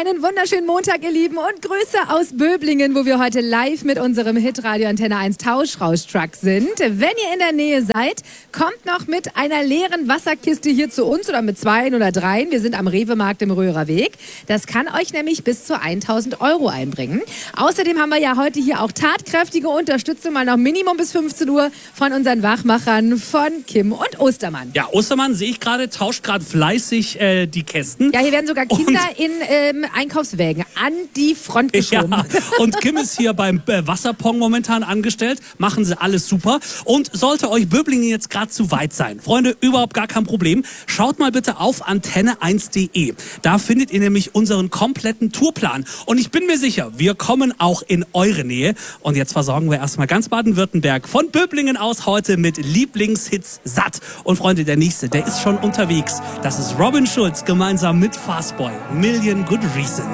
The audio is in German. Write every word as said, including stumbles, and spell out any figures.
Einen wunderschönen Montag, ihr Lieben, und Grüße aus Böblingen, wo wir heute live mit unserem Hitradio Antenne eins Tauschrausch-Truck sind. Wenn ihr in der Nähe seid, kommt noch mit einer leeren Wasserkiste hier zu uns oder mit zweien oder dreien. Wir sind am Rewe-Markt im Röhrerweg. Das kann euch nämlich bis zu tausend Euro einbringen. Außerdem haben wir ja heute hier auch tatkräftige Unterstützung, mal noch Minimum bis fünfzehn Uhr von unseren Wachmachern von Kim und Ostermann. Ja, Ostermann sehe ich gerade, tauscht gerade fleißig äh, die Kästen. Ja, hier werden sogar Kinder und in ähm, Einkaufswägen an die Front geschoben. Ja, und Kim ist hier beim äh, Wasserpong momentan angestellt. Machen sie alles super. Und sollte euch Böblingen jetzt gerade zu weit sein, Freunde, überhaupt gar kein Problem. Schaut mal bitte auf antenne eins punkt de. Da findet ihr nämlich unseren kompletten Tourplan. Und ich bin mir sicher, wir kommen auch in eure Nähe. Und jetzt versorgen wir erstmal ganz Baden-Württemberg von Böblingen aus heute mit Lieblingshits satt. Und Freunde, der nächste, der ist schon unterwegs. Das ist Robin Schulz gemeinsam mit Fastboy. Million Good Reasons.